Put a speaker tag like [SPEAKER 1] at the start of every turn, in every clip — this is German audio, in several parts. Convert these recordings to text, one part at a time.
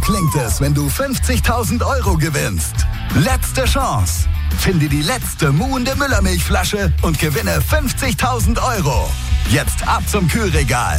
[SPEAKER 1] klingt es, wenn du 50.000 € gewinnst. Letzte Chance. Finde die letzte muhende Müllermilchflasche und gewinne 50.000 €. Jetzt ab zum Kühlregal.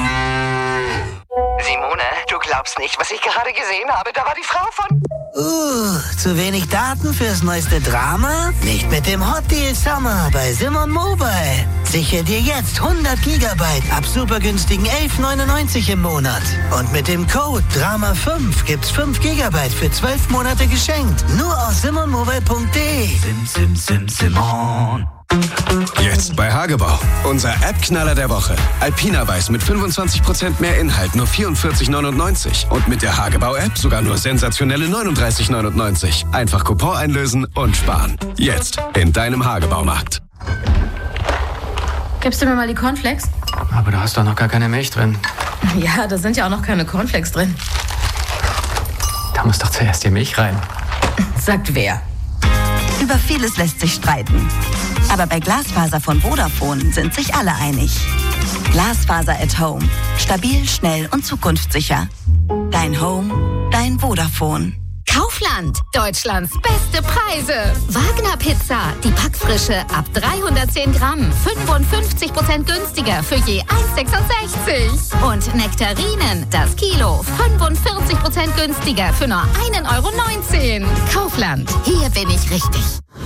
[SPEAKER 2] Simone, du glaubst nicht, was ich gerade gesehen habe. Da war die Frau von...
[SPEAKER 3] Zu wenig Daten fürs neueste Drama? Nicht mit dem Hot Deal Summer bei Simon Mobile. Sichere dir jetzt 100 Gigabyte ab super günstigen 11,99 im Monat. Und mit dem Code DRAMA5 gibt's 5 Gigabyte für 12 Monate geschenkt. Nur auf simonmobile.de.
[SPEAKER 4] Simon. Jetzt bei Hagebau. Unser App-Knaller der Woche. Alpina Weiß mit 25% mehr Inhalt, nur 44,99. Und mit der Hagebau-App sogar nur sensationelle 39,99. Einfach Coupon einlösen und sparen. Jetzt in deinem Hagebaumarkt.
[SPEAKER 5] Gibst du mir mal die Cornflakes?
[SPEAKER 6] Aber da hast doch noch gar keine Milch drin.
[SPEAKER 5] Ja, da sind ja auch noch keine Cornflakes drin.
[SPEAKER 6] Da muss doch zuerst die Milch rein.
[SPEAKER 5] Sagt wer?
[SPEAKER 7] Über vieles lässt sich streiten. Aber bei Glasfaser von Vodafone sind sich alle einig. Glasfaser at Home. Stabil, schnell und zukunftssicher. Dein Home, dein Vodafone.
[SPEAKER 8] Kaufland, Deutschlands beste Preise. Wagner Pizza, die Packfrische ab 310 Gramm, 55% günstiger für je 1,66. Und Nektarinen, das Kilo, 45% günstiger für nur 1,19 €. Kaufland, hier bin ich richtig.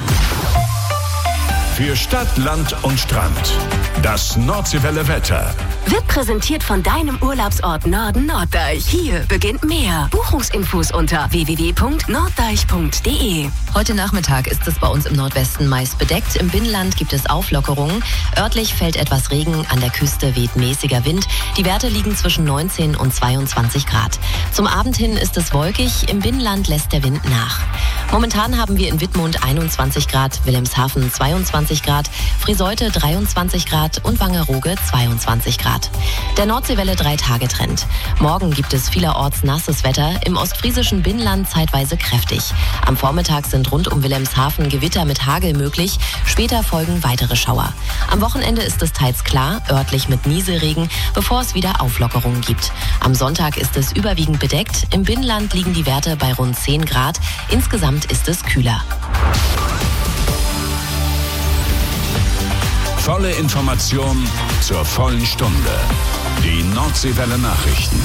[SPEAKER 9] Für Stadt, Land und Strand. Das Nordseewelle Wetter.
[SPEAKER 10] Wird präsentiert von deinem Urlaubsort Norden Norddeich. Hier beginnt mehr. Buchungsinfos unter www.norddeich.de.
[SPEAKER 11] Heute Nachmittag ist es bei uns im Nordwesten meist bedeckt. Im Binnenland gibt es Auflockerungen. Örtlich fällt etwas Regen, an der Küste weht mäßiger Wind. Die Werte liegen zwischen 19 und 22 Grad. Zum Abend hin ist es wolkig, im Binnenland lässt der Wind nach. Momentan haben wir in Wittmund 21 Grad, Wilhelmshaven 22 Grad, Friseute 23 Grad und Wangerooge 22 Grad. Der Nordseewelle 3-Tage-Trend. Morgen gibt es vielerorts nasses Wetter, im ostfriesischen Binnenland zeitweise kräftig. Am Vormittag sind rund um Wilhelmshaven Gewitter mit Hagel möglich, später folgen weitere Schauer. Am Wochenende ist es teils klar, örtlich mit Nieselregen, bevor es wieder Auflockerungen gibt. Am Sonntag ist es überwiegend bedeckt, im Binnenland liegen die Werte bei rund 10 Grad, insgesamt ist es kühler.
[SPEAKER 9] Volle Information zur vollen Stunde. Die Nordseewelle Nachrichten.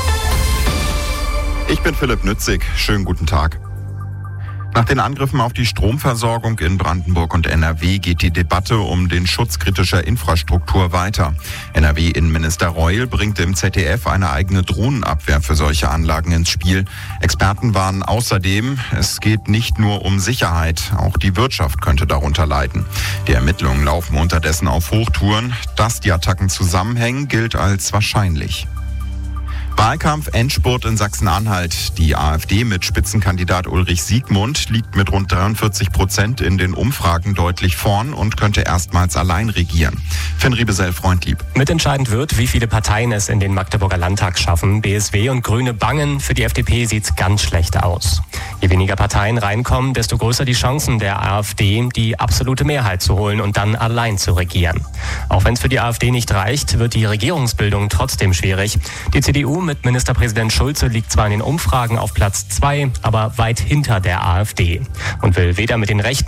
[SPEAKER 12] Ich bin Philipp Nützig. Schönen guten Tag. Nach den Angriffen auf die Stromversorgung in Brandenburg und NRW geht die Debatte um den Schutz kritischer Infrastruktur weiter. NRW-Innenminister Reul bringt im ZDF eine eigene Drohnenabwehr für solche Anlagen ins Spiel. Experten warnen außerdem, es geht nicht nur um Sicherheit, auch die Wirtschaft könnte darunter leiden. Die Ermittlungen laufen unterdessen auf Hochtouren. Dass die Attacken zusammenhängen, gilt als wahrscheinlich. Wahlkampf-Endspurt in Sachsen-Anhalt. Die AfD mit Spitzenkandidat Ulrich Siegmund liegt mit rund 43% in den Umfragen deutlich vorn und könnte erstmals allein regieren. Finn Riebesell-Freundlieb.
[SPEAKER 13] Mitentscheidend wird, wie viele Parteien es in den Magdeburger Landtag schaffen. BSW und Grüne bangen. Für die FDP sieht's ganz schlecht aus. Je weniger Parteien reinkommen, desto größer die Chancen der AfD, die absolute Mehrheit zu holen und dann allein zu regieren. Auch wenn es für die AfD nicht reicht, wird die Regierungsbildung trotzdem schwierig. Die CDU mit Ministerpräsident Schulze liegt zwar in den Umfragen auf Platz 2, aber weit hinter der AfD und will weder mit den Rechten